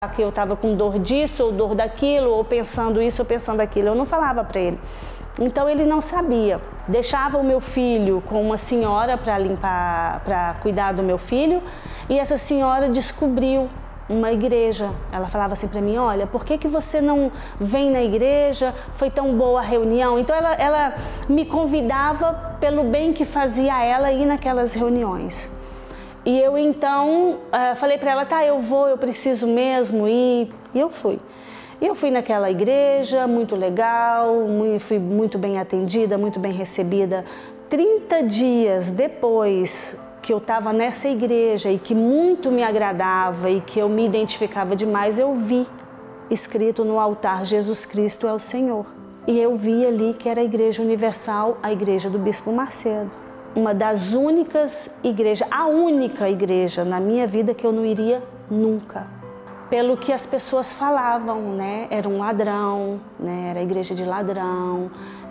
Que eu estava com dor disso ou dor daquilo, ou pensando isso ou pensando aquilo. Eu não falava para ele. Então ele não sabia. Deixava o meu filho com uma senhora para cuidar do meu filho, e essa senhora descobriu uma igreja. Ela falava assim para mim: olha, por que você não vem na igreja? Foi tão boa a reunião. Então ela me convidava pelo bem que fazia a ela ir naquelas reuniões. E eu então falei para ela: tá, eu vou, eu preciso mesmo ir. E eu fui. E eu fui naquela igreja, muito legal, fui muito bem atendida, muito bem recebida. 30 dias depois que eu estava nessa igreja e que muito me agradava e que eu me identificava demais, eu vi escrito no altar: Jesus Cristo é o Senhor. E eu vi ali que era a Igreja Universal, a igreja do Bispo Macedo. Uma das únicas igrejas, a única igreja na minha vida que eu não iria nunca. Pelo que as pessoas falavam, né? Era um ladrão, né? Era a igreja de ladrão,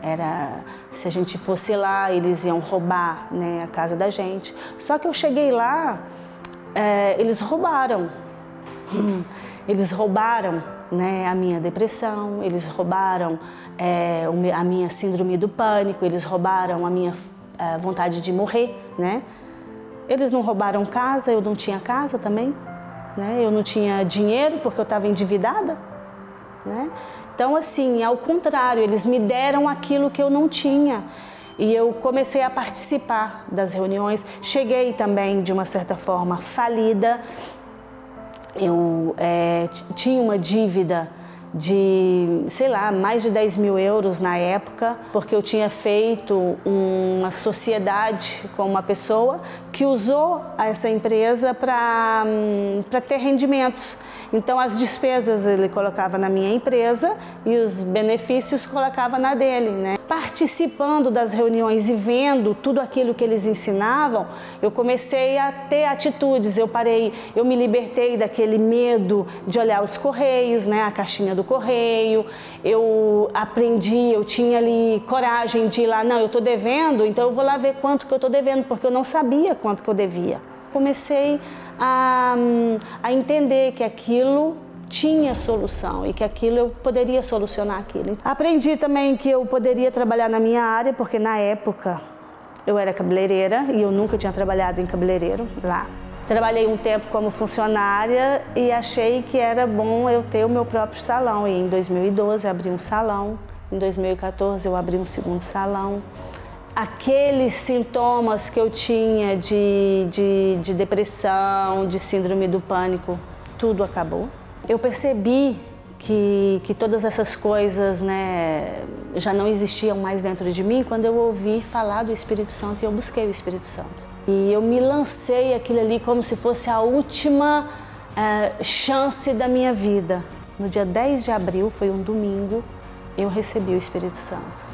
se a gente fosse lá, eles iam roubar, né, a casa da gente. Só que eu cheguei lá, eles roubaram. Eles roubaram, né, a minha depressão, eles roubaram a minha síndrome do pânico, eles roubaram a minha vontade de morrer, né? Eles não roubaram casa, eu não tinha casa também, né? Eu não tinha dinheiro porque eu estava endividada, né? Então, assim, ao contrário, eles me deram aquilo que eu não tinha. E eu comecei a participar das reuniões. Cheguei também, de uma certa forma, falida. Eu tinha uma dívida de, sei lá, mais de 10 mil euros na época, porque eu tinha feito uma sociedade com uma pessoa que usou essa empresa para ter rendimentos. Então as despesas ele colocava na minha empresa e os benefícios colocava na dele, né? Participando das reuniões e vendo tudo aquilo que eles ensinavam, eu comecei a ter atitudes. Eu me libertei daquele medo de olhar os correios, né? A caixinha do correio. Eu aprendi, eu tinha ali coragem de ir lá: não, eu estou devendo, então eu vou lá ver quanto que eu estou devendo, porque eu não sabia quanto que eu devia. Comecei a entender que aquilo tinha solução e que aquilo eu poderia solucionar aquilo. Aprendi também que eu poderia trabalhar na minha área, porque na época eu era cabeleireira e eu nunca tinha trabalhado em cabeleireiro lá. Trabalhei um tempo como funcionária e achei que era bom eu ter o meu próprio salão. E em 2012 eu abri um salão, em 2014 eu abri um segundo salão. Aqueles sintomas que eu tinha de depressão, de síndrome do pânico, tudo acabou. Eu percebi que todas essas coisas, né, já não existiam mais dentro de mim quando eu ouvi falar do Espírito Santo e eu busquei o Espírito Santo. E eu me lancei aquilo ali como se fosse a última chance da minha vida. No dia 10 de abril, foi um domingo, eu recebi o Espírito Santo.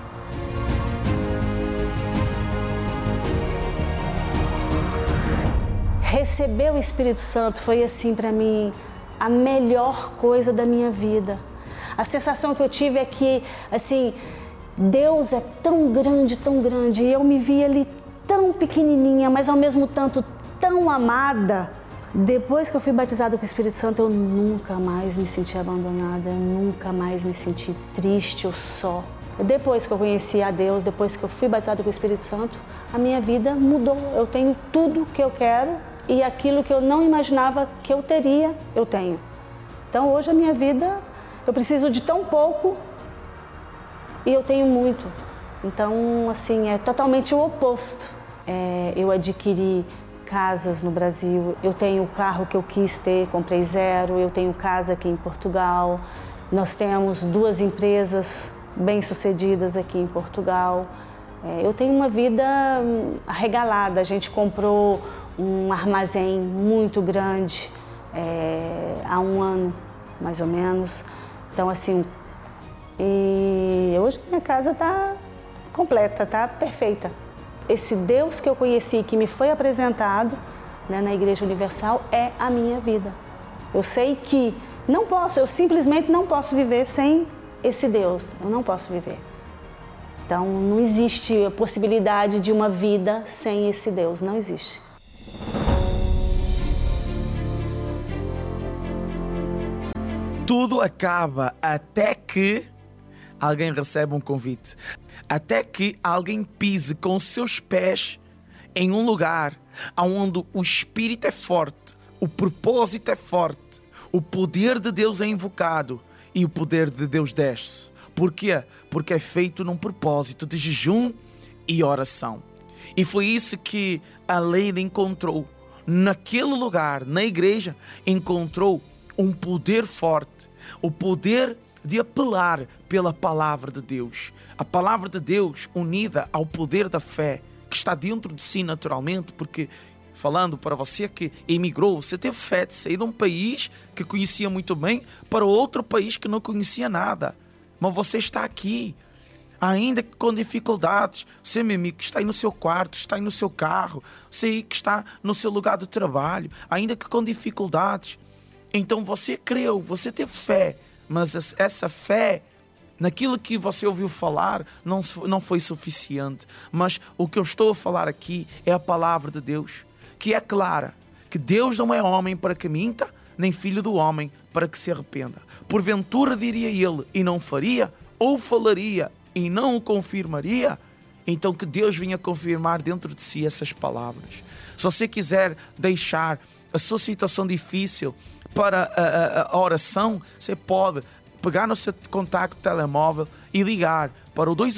Receber o Espírito Santo foi, assim, para mim, a melhor coisa da minha vida. A sensação que eu tive é que, assim, Deus é tão grande, e eu me via ali tão pequenininha, mas ao mesmo tempo tão amada. Depois que eu fui batizada com o Espírito Santo, eu nunca mais me senti abandonada, eu nunca mais me senti triste ou só. Depois que eu conheci a Deus, depois que eu fui batizada com o Espírito Santo, a minha vida mudou. Eu tenho tudo que eu quero e aquilo que eu não imaginava que eu teria, eu tenho. Então hoje a minha vida, eu preciso de tão pouco e eu tenho muito. Então, assim, é totalmente o oposto. Eu adquiri casas no Brasil, eu tenho o carro que eu quis ter, comprei zero, eu tenho casa aqui em Portugal, nós temos 2 empresas bem-sucedidas aqui em Portugal. Eu tenho uma vida arregalada, a gente comprou um armazém muito grande há um ano, mais ou menos. Então, assim, e hoje minha casa está completa, está perfeita. Esse Deus que eu conheci, que me foi apresentado, né, na Igreja Universal, é a minha vida. Eu sei que eu simplesmente não posso viver sem esse Deus, eu não posso viver. Então, não existe a possibilidade de uma vida sem esse Deus, não existe. Tudo acaba até que alguém recebe um convite. Até que alguém pise com os seus pés em um lugar onde o Espírito é forte, o propósito é forte, o poder de Deus é invocado e o poder de Deus desce. Por quê? Porque é feito num propósito de jejum e oração. E foi isso que a Leila encontrou. Naquele lugar, na igreja, encontrou um poder forte, o poder de apelar pela palavra de Deus. A palavra de Deus unida ao poder da fé, que está dentro de si naturalmente, porque, falando para você que emigrou, você teve fé de sair de um país que conhecia muito bem para outro país que não conhecia nada. Mas você está aqui, ainda que com dificuldades. Você, meu amigo, que está aí no seu quarto, está aí no seu carro, você aí que está no seu lugar de trabalho, ainda que com dificuldades. Então você creu, você teve fé, mas essa fé, naquilo que você ouviu falar, não foi suficiente. Mas o que eu estou a falar aqui é a palavra de Deus, que é clara, que Deus não é homem para que minta, nem filho do homem para que se arrependa. Porventura diria ele e não faria, ou falaria e não o confirmaria. Então que Deus venha confirmar dentro de si essas palavras. Se você quiser deixar a sua situação difícil para a oração, você pode pegar no seu contacto telemóvel e ligar para o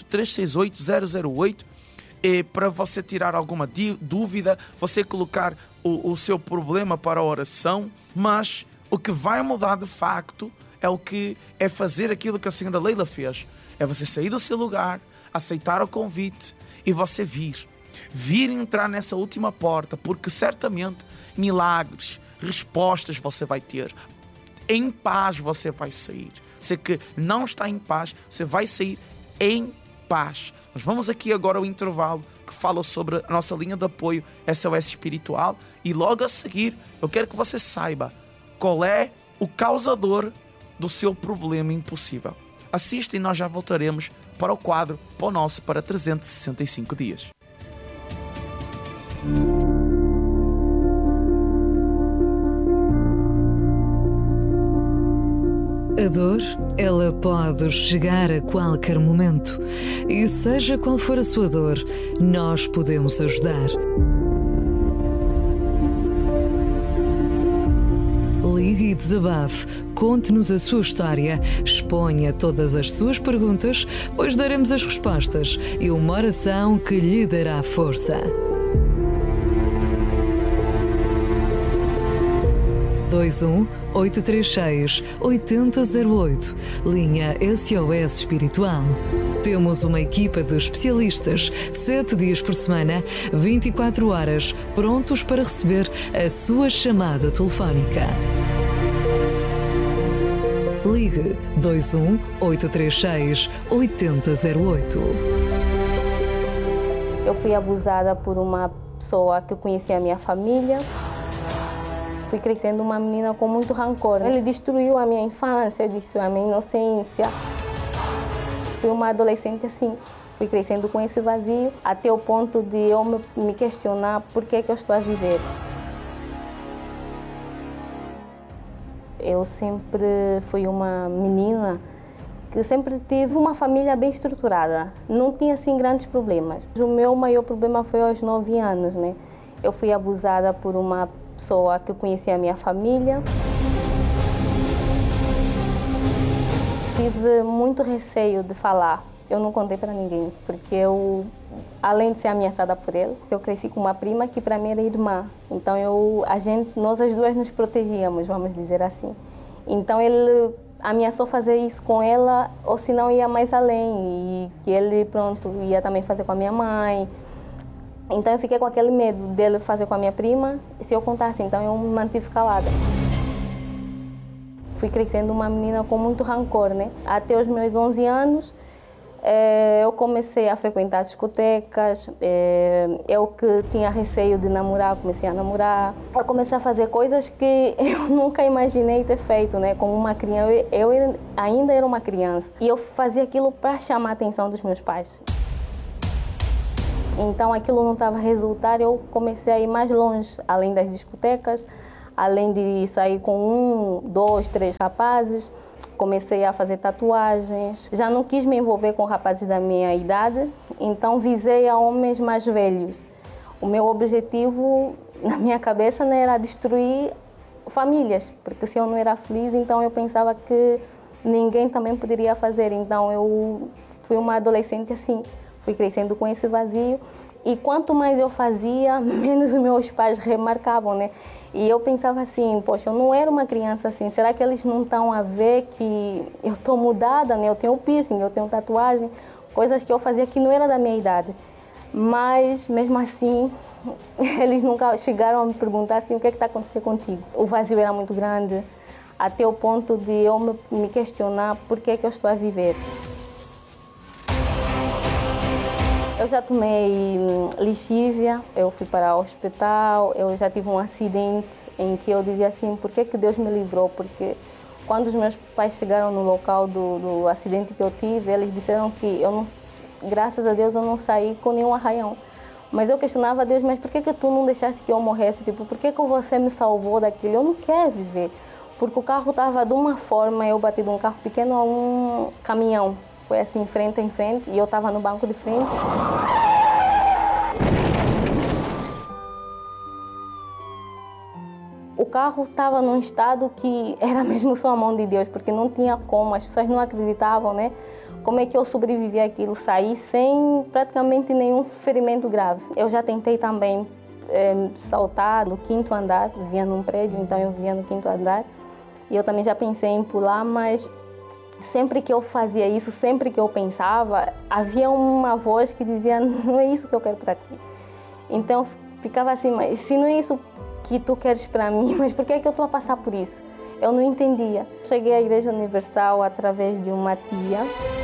218-368-008 para você tirar alguma dúvida, você colocar o seu problema para a oração. Mas o que vai mudar de facto é fazer aquilo que a senhora Leila fez. É você sair do seu lugar, aceitar o convite e você vir entrar nessa última porta, porque certamente milagres, respostas você vai ter. Em paz você vai sair. Você que não está em paz, você vai sair em paz. Nós vamos aqui agora ao intervalo que fala sobre a nossa linha de apoio SOS Espiritual, e logo a seguir eu quero que você saiba qual é o causador do seu problema impossível. Assista e nós já voltaremos para o quadro para 365 dias. A dor, ela pode chegar a qualquer momento. E seja qual for a sua dor, nós podemos ajudar. Ligue e desabafe, conte-nos a sua história, exponha todas as suas perguntas, pois daremos as respostas e uma oração que lhe dará força. 21-836-8008, linha SOS Espiritual. Temos uma equipa de especialistas, 7 dias por semana, 24 horas, prontos para receber a sua chamada telefónica. Ligue 21-836-8008. Eu fui abusada por uma pessoa que conhecia a minha família. Fui crescendo uma menina com muito rancor. Ele destruiu a minha infância, destruiu a minha inocência. Fui uma adolescente assim. Fui crescendo com esse vazio, até o ponto de eu me questionar por que eu estou a viver. Eu sempre fui uma menina que sempre tive uma família bem estruturada. Não tinha assim grandes problemas. O meu maior problema foi aos 9 anos, né? Eu fui abusada por uma pessoa que conhecia a minha família. Tive muito receio de falar. Eu não contei para ninguém, porque além de ser ameaçada por ele, eu cresci com uma prima que para mim era irmã. Então nós as duas nos protegíamos, vamos dizer assim. Então ele ameaçou fazer isso com ela, ou se não ia mais além, e que ele ia também fazer com a minha mãe. Então eu fiquei com aquele medo dele fazer com a minha prima, se eu contasse, então eu me mantive calada. Fui crescendo uma menina com muito rancor, né? Até os meus 11 anos, eu comecei a frequentar discotecas. Eu que tinha receio de namorar, comecei a namorar. Eu comecei a fazer coisas que eu nunca imaginei ter feito, né? Como uma criança, eu ainda era uma criança. E eu fazia aquilo para chamar a atenção dos meus pais. Então aquilo não estava a resultar, eu comecei a ir mais longe, além das discotecas, Além de sair com 1, 2, 3 rapazes, comecei a fazer tatuagens. Já não quis me envolver com rapazes da minha idade, então visei a homens mais velhos. O meu objetivo, na minha cabeça, né, era destruir famílias, porque se eu não era feliz, então eu pensava que ninguém também poderia fazer. Então eu fui uma adolescente assim, fui crescendo com esse vazio. E quanto mais eu fazia, menos os meus pais remarcavam, né? E eu pensava assim, poxa, eu não era uma criança assim, será que eles não estão a ver que eu estou mudada, né? Eu tenho piercing, eu tenho tatuagem, coisas que eu fazia que não era da minha idade. Mas, mesmo assim, eles nunca chegaram a me perguntar assim, o que está acontecendo contigo? O vazio era muito grande, até o ponto de eu me questionar por que eu estou a viver. Eu já tomei lixívia, eu fui para o hospital, eu já tive um acidente em que eu dizia assim, por que Deus me livrou? Porque quando os meus pais chegaram no local do acidente que eu tive, eles disseram que eu não, graças a Deus eu não saí com nenhum arranhão. Mas eu questionava a Deus, mas por que tu não deixaste que eu morresse? Tipo, por que você me salvou daquilo? Eu não quero viver. Porque o carro estava de uma forma, eu bati de um carro pequeno a um caminhão. Foi assim, frente em frente, e eu estava no banco de frente. O carro estava num estado que era mesmo só a mão de Deus, porque não tinha como, as pessoas não acreditavam, né? Como é que eu sobrevivi àquilo, saí sem praticamente nenhum ferimento grave. Eu já tentei também saltar no 5º andar, vivia num prédio, então eu vivia no 5º andar. E eu também já pensei em pular, mas sempre que eu fazia isso, sempre que eu pensava, havia uma voz que dizia, não é isso que eu quero para ti. Então ficava assim, mas se não é isso que tu queres para mim, mas por que é que eu estou a passar por isso? Eu não entendia. Cheguei à Igreja Universal através de uma tia.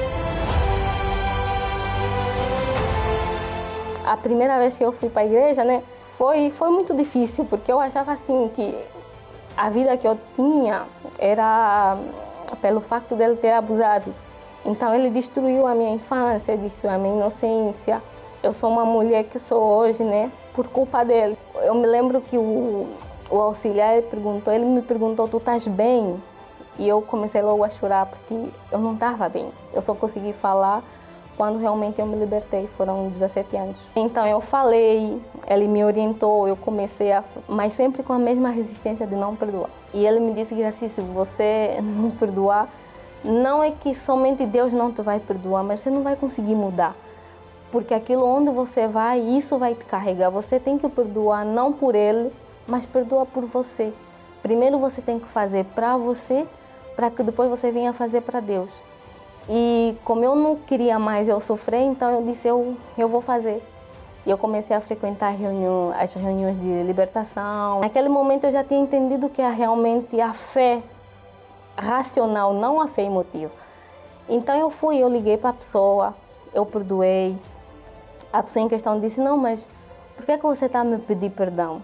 A primeira vez que eu fui para a igreja, né, foi muito difícil, porque eu achava assim que a vida que eu tinha era pelo facto dele ter abusado. Então ele destruiu a minha infância, destruiu a minha inocência. Eu sou uma mulher que sou hoje, né, por culpa dele. Eu me lembro que o auxiliar ele me perguntou, tu estás bem? E eu comecei logo a chorar, porque eu não estava bem. Eu só consegui falar quando realmente eu me libertei, foram 17 anos. Então eu falei, ele me orientou, eu comecei mas sempre com a mesma resistência de não perdoar. E ele me disse que assim, se você não perdoar, não é que somente Deus não te vai perdoar, mas você não vai conseguir mudar. Porque aquilo onde você vai, isso vai te carregar. Você tem que perdoar não por ele, mas perdoar por você. Primeiro você tem que fazer para você, para que depois você venha fazer para Deus. E como eu não queria mais eu sofrer, então eu disse, eu vou fazer. E eu comecei a frequentar as reuniões de libertação. Naquele momento eu já tinha entendido que é realmente a fé racional, não a fé emotiva. Então eu liguei para a pessoa, eu perdoei. A pessoa em questão disse, não, mas por que você está a me pedir perdão?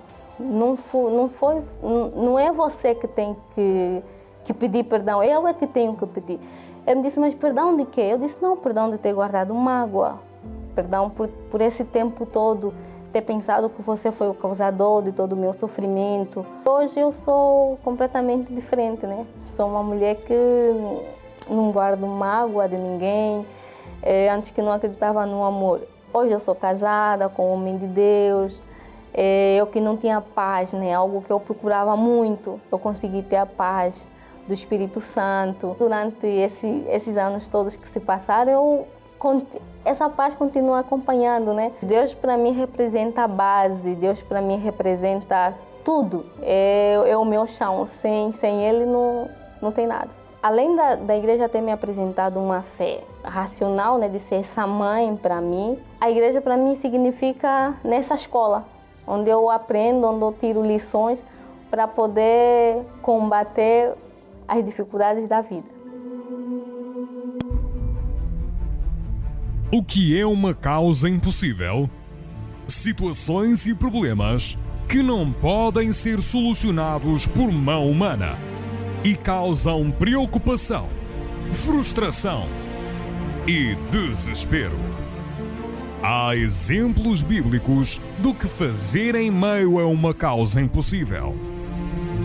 Não é você que tem que pedir perdão, eu é que tenho que pedir. Ele me disse, mas perdão de quê? Eu disse, não, perdão de ter guardado mágoa. Perdão por esse tempo todo ter pensado que você foi o causador de todo o meu sofrimento. Hoje eu sou completamente diferente, né? Sou uma mulher que não guardo mágoa de ninguém. Antes que não acreditava no amor. Hoje eu sou casada com um homem de Deus. Eu que não tinha paz, né? Algo que eu procurava muito. Eu consegui ter a paz do Espírito Santo. Durante esses anos todos que se passaram, essa paz continua acompanhando, né? Deus para mim representa a base, Deus para mim representa tudo. É o meu chão, sem ele não tem nada. Além da igreja ter me apresentado uma fé racional, né, de ser essa mãe para mim, a igreja para mim significa nessa escola, onde eu aprendo, onde eu tiro lições para poder combater as dificuldades da vida. O que é uma causa impossível? Situações e problemas que não podem ser solucionados por mão humana e causam preocupação, frustração e desespero. Há exemplos bíblicos do que fazer em meio a uma causa impossível.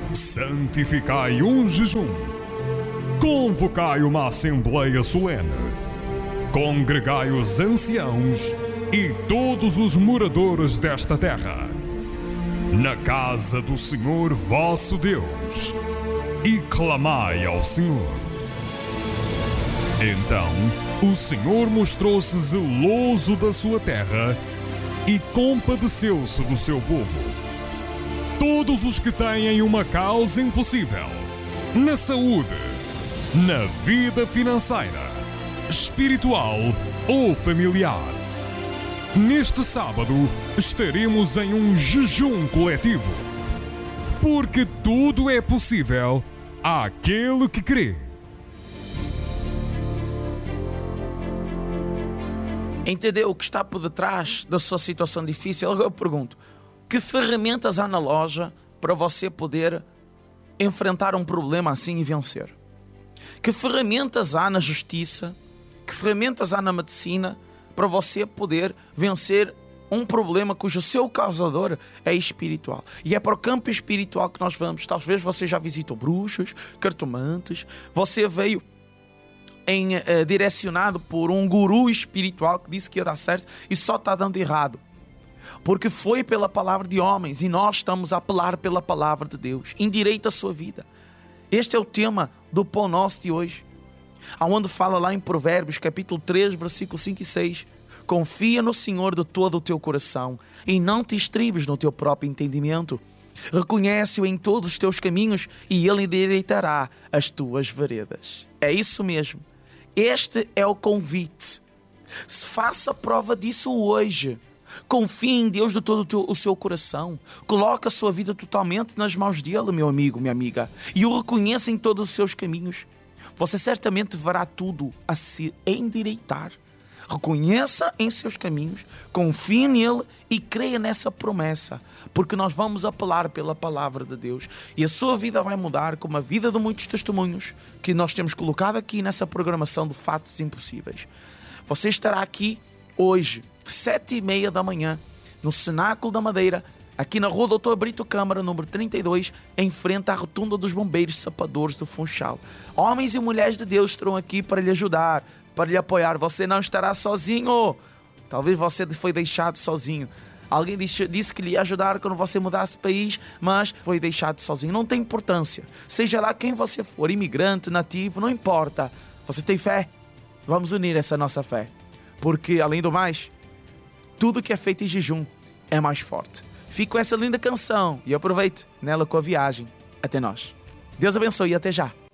santificai um jejum, convocai uma assembleia solene, congregai os anciãos e todos os moradores desta terra, na casa do Senhor vosso Deus, e clamai ao Senhor. Então o Senhor mostrou-se zeloso da sua terra e compadeceu-se do seu povo. Todos os que têm uma causa impossível, na saúde, na vida financeira, espiritual ou familiar, neste sábado estaremos em um jejum coletivo, porque tudo é possível àquele que crê. Entendeu o que está por detrás da sua situação difícil? Agora eu pergunto, que ferramentas há na loja para você poder enfrentar um problema assim e vencer? Que ferramentas há na justiça? Que ferramentas há na medicina para você poder vencer um problema cujo seu causador é espiritual? E é para o campo espiritual que nós vamos. Talvez você já visitou bruxos, cartomantes, você veio direcionado por um guru espiritual que disse que ia dar certo e só está dando errado. Porque foi pela palavra de homens e nós estamos a apelar pela palavra de Deus. Endireita a sua vida. Este é o tema do Pão Nosso de hoje. Aonde fala lá em Provérbios, capítulo 3, versículos 5 e 6. Confia no Senhor de todo o teu coração e não te estribes no teu próprio entendimento. Reconhece-o em todos os teus caminhos e Ele endireitará as tuas veredas. É isso mesmo. Este é o convite. Faça prova disso hoje. Confie em Deus de todo o seu coração. Coloque a sua vida totalmente nas mãos dele, meu amigo, minha amiga. E o reconheça em todos os seus caminhos. Você certamente verá tudo a se endireitar. Reconheça em seus caminhos, confie nele e creia nessa promessa. Porque nós vamos apelar pela palavra de Deus. E a sua vida vai mudar como a vida de muitos testemunhos que nós temos colocado aqui nessa programação de Fatos Impossíveis. Você estará aqui hoje, 7h30 da manhã, no Cenáculo da Madeira, aqui na rua Doutor Brito Câmara, número 32, em frente à rotunda dos bombeiros sapadores do Funchal. Homens e mulheres de Deus estarão aqui para lhe ajudar, para lhe apoiar. Você não estará sozinho. Talvez você foi deixado sozinho. Alguém disse que lhe ia ajudar quando você mudasse de país, mas foi deixado sozinho. Não tem importância. Seja lá quem você for, imigrante, nativo, não importa. Você tem fé? Vamos unir essa nossa fé. Porque, além do mais, tudo que é feito em jejum é mais forte. Fique com essa linda canção e aproveite nela com a viagem até nós. Deus abençoe e até já.